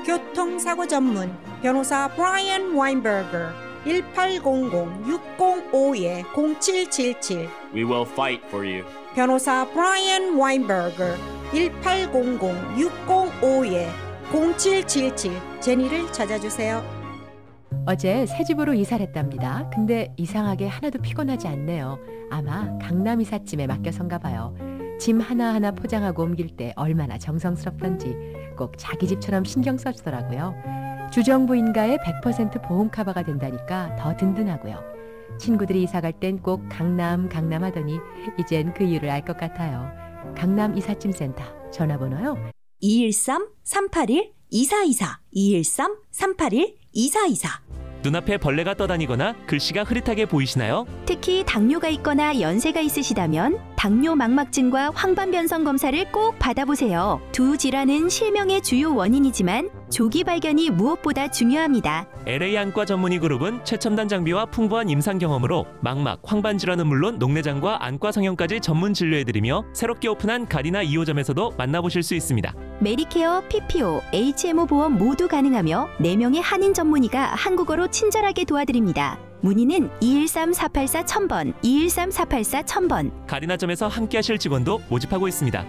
교통사고 전문 변호사 브라이언 와인버거 1800-605-0777 We will fight for you. 변호사 브라이언 와인버거 1800-605-0777 제니를 찾아주세요. 어제 새 집으로 이사를 했답니다. 근데 이상하게 하나도 피곤하지 않네요. 아마 강남 이삿짐에 맡겨선가 봐요. 짐 하나하나 포장하고 옮길 때 얼마나 정성스럽던지 꼭 자기 집처럼 신경 써주더라고요. 주정부인가에 100% 보험 커버가 된다니까 더 든든하고요. 친구들이 이사갈 땐 꼭 강남 하더니 이젠 그 이유를 알 것 같아요. 강남 이삿짐센터 전화번호요. 213-381-2424 213-381-2424 눈앞에 벌레가 떠다니거나 글씨가 흐릿하게 보이시나요? 특히 당뇨가 있거나 연세가 있으시다면 당뇨 망막증과 황반변성 검사를 꼭 받아보세요. 두 질환은 실명의 주요 원인이지만 조기 발견이 무엇보다 중요합니다. LA 안과 전문의 그룹은 최첨단 장비와 풍부한 임상 경험으로 망막, 황반 질환은 물론 녹내장과 안과 성형까지 전문 진료해드리며 새롭게 오픈한 가리나 2호점에서도 만나보실 수 있습니다. 메디케어, PPO, HMO 보험 모두 가능하며 4명의 한인 전문의가 한국어로 친절하게 도와드립니다. 문의는 213-484-1000번, 213-484-1000번. 가리나점에서 함께하실 직원도 모집하고 있습니다.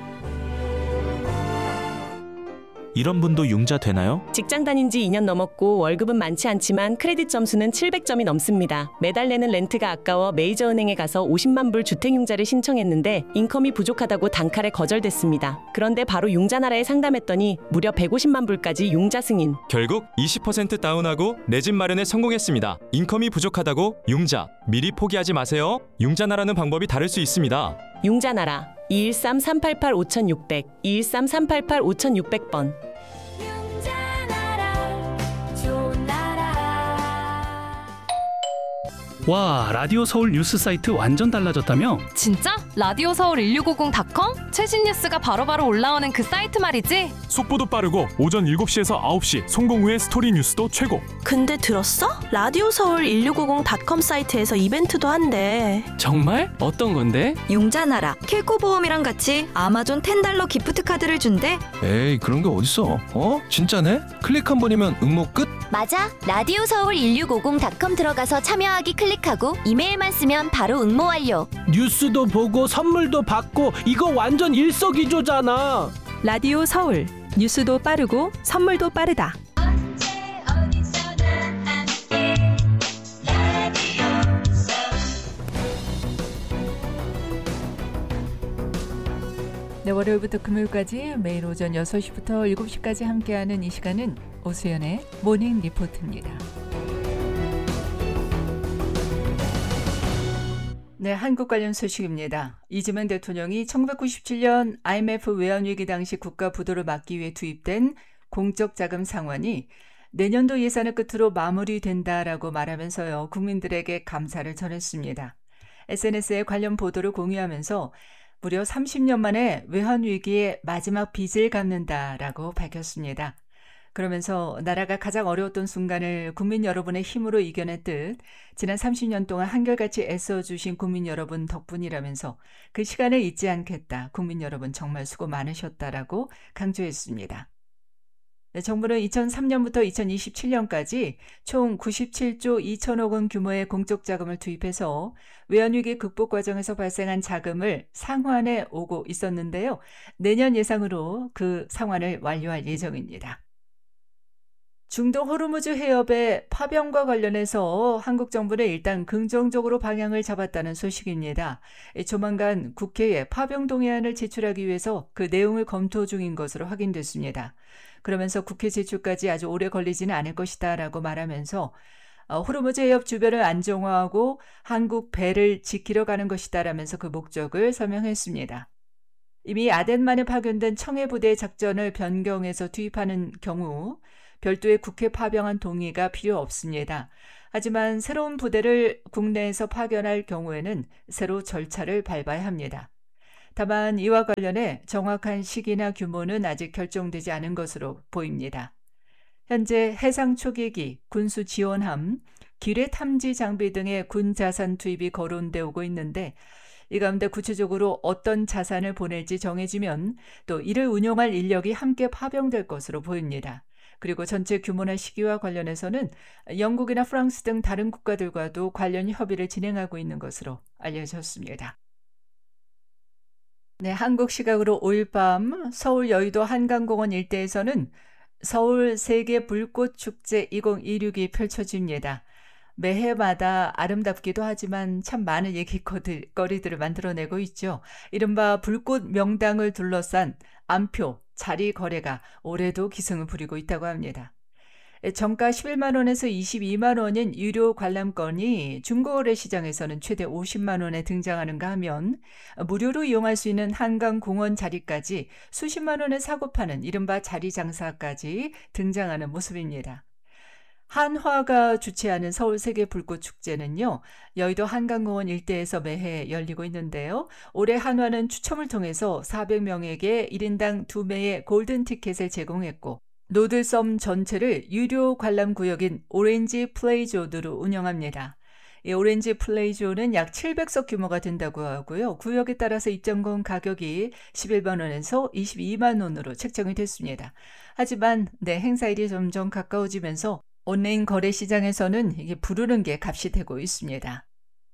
이런 분도 융자 되나요? 직장 다닌 지 2년 넘었고 월급은 많지 않지만 크레딧 점수는 700점이 넘습니다. 매달 내는 렌트가 아까워 메이저은행에 가서 50만 불 주택융자를 신청했는데 인컴이 부족하다고 단칼에 거절됐습니다. 그런데 바로 융자나라에 상담했더니 무려 150만 불까지 융자 승인. 결국 20% 다운하고 내 집 마련에 성공했습니다. 인컴이 부족하다고 융자 미리 포기하지 마세요. 융자나라는 방법이 다를 수 있습니다. 융자나라 213-388-5600 213-388-5600번. 와, 라디오 서울 뉴스 사이트 완전 달라졌다며? 진짜? 라디오 서울 1650.com? 최신 뉴스가 바로바로 올라오는 그 사이트 말이지? 속보도 빠르고 오전 7시에서 9시 송공 후의 스토리 뉴스도 최고. 근데 들었어? 라디오 서울 1650.com 사이트에서 이벤트도 한대. 정말? 어떤 건데? 융자나라 킬코보험이랑 같이 아마존 $10 기프트 카드를 준대. 에이, 그런 게 어딨어. 진짜네? 클릭 한 번이면 응모 끝? 맞아. 라디오 서울 1650.com 들어가서 참여하기 클릭하고 이메일만 쓰면 바로 응모 완료. 뉴스도 보고 선물도 받고 이거 완전 일석이조잖아. 라디오 서울 뉴스도 빠르고 선물도 빠르다. 네, 월요일부터 금요일까지 매일 오전 6시부터 7시까지 함께하는 이 시간은 오수연의 모닝 리포트입니다. 네, 한국 관련 소식입니다. 이재명 대통령이 1997년 IMF 외환위기 당시 국가 부도를 막기 위해 투입된 공적자금 상환이 내년도 예산을 끝으로 마무리된다라고 말하면서요, 국민들에게 감사를 전했습니다. SNS에 관련 보도를 공유하면서 무려 30년 만에 외환위기의 마지막 빚을 갚는다라고 밝혔습니다. 그러면서 나라가 가장 어려웠던 순간을 국민 여러분의 힘으로 이겨냈듯 지난 30년 동안 한결같이 애써주신 국민 여러분 덕분이라면서 그 시간을 잊지 않겠다. 국민 여러분 정말 수고 많으셨다라고 강조했습니다. 네, 정부는 2003년부터 2027년까지 총 97조 2천억 원 규모의 공적자금을 투입해서 외환위기 극복 과정에서 발생한 자금을 상환해 오고 있었는데요. 내년 예상으로 그 상환을 완료할 예정입니다. 중동 호르무즈 해협의 파병과 관련해서 한국 정부는 일단 긍정적으로 방향을 잡았다는 소식입니다. 조만간 국회에 파병 동의안을 제출하기 위해서 그 내용을 검토 중인 것으로 확인됐습니다. 그러면서 국회 제출까지 아주 오래 걸리지는 않을 것이다 라고 말하면서 호르무즈 해협 주변을 안정화하고 한국 배를 지키러 가는 것이다 라면서 그 목적을 설명했습니다. 이미 아덴만에 파견된 청해부대의 작전을 변경해서 투입하는 경우 별도의 국회 파병안 동의가 필요 없습니다. 하지만 새로운 부대를 국내에서 파견할 경우에는 새로 절차를 밟아야 합니다. 다만 이와 관련해 정확한 시기나 규모는 아직 결정되지 않은 것으로 보입니다. 현재 해상 초계기, 군수 지원함, 기뢰 탐지 장비 등의 군 자산 투입이 거론되어 오고 있는데 이 가운데 구체적으로 어떤 자산을 보낼지 정해지면 또 이를 운용할 인력이 함께 파병될 것으로 보입니다. 그리고 전체 규모나 시기와 관련해서는 영국이나 프랑스 등 다른 국가들과도 관련 협의를 진행하고 있는 것으로 알려졌습니다. 네, 한국 시각으로 5일 밤 서울 여의도 한강공원 일대에서는 서울 세계 불꽃 축제 2026이 펼쳐집니다. 매해마다 아름답기도 하지만 참 많은 얘기거리들을 만들어내고 있죠. 이른바 불꽃 명당을 둘러싼 암표, 자리 거래가 올해도 기승을 부리고 있다고 합니다. 정가 11만 원에서 22만 원인 유료 관람권이 중고거래 시장에서는 최대 50만 원에 등장하는가 하면 무료로 이용할 수 있는 한강공원 자리까지 수십만 원에 사고 파는 이른바 자리 장사까지 등장하는 모습입니다. 한화가 주최하는 서울 세계 불꽃 축제는요, 여의도 한강공원 일대에서 매해 열리고 있는데요. 올해 한화는 추첨을 통해서 400명에게 1인당 2매의 골든 티켓을 제공했고, 노들섬 전체를 유료 관람 구역인 오렌지 플레이존으로 운영합니다. 이 오렌지 플레이존은 약 700석 규모가 된다고 하고요. 구역에 따라서 입장권 가격이 11만 원에서 22만 원으로 책정이 됐습니다. 하지만 행사일이 점점 가까워지면서 온라인 거래 시장에서는 이게 부르는 게 값이 되고 있습니다.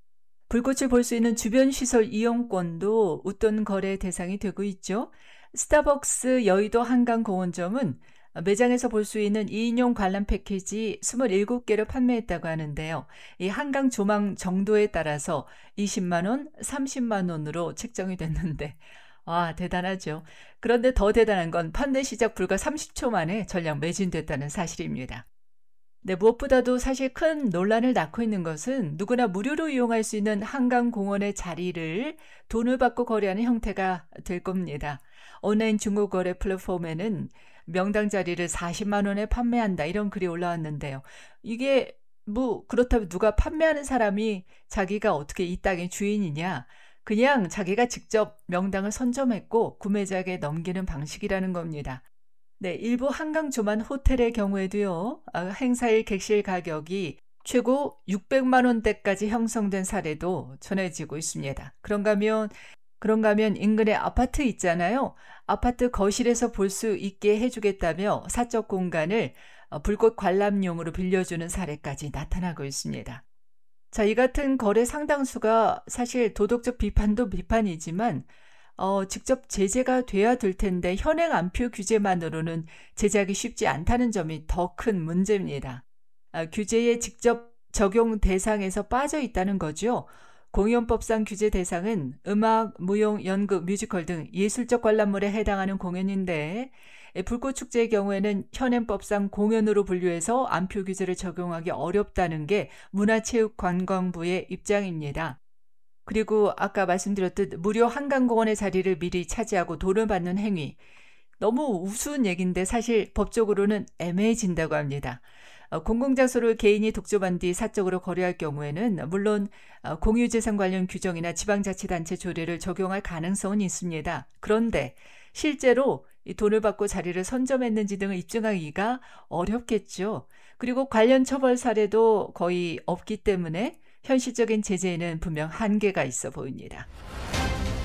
불꽃을 볼 수 있는 주변 시설 이용권도 웃돈 거래 대상이 되고 있죠. 스타벅스 여의도 한강공원점은 매장에서 볼 수 있는 2인용 관람 패키지 27개를 판매했다고 하는데요. 이 한강 조망 정도에 따라서 20만 원, 30만 원으로 책정이 됐는데 와, 대단하죠. 그런데 더 대단한 건 판매 시작 불과 30초 만에 전량 매진됐다는 사실입니다. 네, 무엇보다도 사실 큰 논란을 낳고 있는 것은 누구나 무료로 이용할 수 있는 한강공원의 자리를 돈을 받고 거래하는 형태가 될 겁니다. 온라인 중고거래 플랫폼에는 명당 자리를 40만 원에 판매한다 이런 글이 올라왔는데요. 이게 그렇다면 누가 판매하는 사람이 자기가 어떻게 이 땅의 주인이냐? 그냥 자기가 직접 명당을 선점했고 구매자에게 넘기는 방식이라는 겁니다. 네, 일부 한강 조만 호텔의 경우에도요. 행사일 객실 가격이 최고 600만 원대까지 형성된 사례도 전해지고 있습니다. 그런가 하면 인근에 아파트 있잖아요. 아파트 거실에서 볼 수 있게 해주겠다며 사적 공간을 불꽃 관람용으로 빌려주는 사례까지 나타나고 있습니다. 자, 이 같은 거래 상당수가 사실 도덕적 비판도 비판이지만 직접 제재가 돼야 될 텐데 현행 암표 규제만으로는 제재하기 쉽지 않다는 점이 더 큰 문제입니다. 규제의 직접 적용 대상에서 빠져 있다는 거죠. 공연법상 규제 대상은 음악, 무용, 연극, 뮤지컬 등 예술적 관람물에 해당하는 공연인데 불꽃축제의 경우에는 현행법상 공연으로 분류해서 암표 규제를 적용하기 어렵다는 게 문화체육관광부의 입장입니다. 그리고 아까 말씀드렸듯 무료 한강공원의 자리를 미리 차지하고 돈을 받는 행위. 너무 우스운 얘기인데 사실 법적으로는 애매해진다고 합니다. 공공장소를 개인이 독점한 뒤 사적으로 거래할 경우에는 물론 공유재산 관련 규정이나 지방자치단체 조례를 적용할 가능성은 있습니다. 그런데 실제로 이 돈을 받고 자리를 선점했는지 등을 입증하기가 어렵겠죠. 그리고 관련 처벌 사례도 거의 없기 때문에 현실적인 제재에는 분명 한계가 있어 보입니다.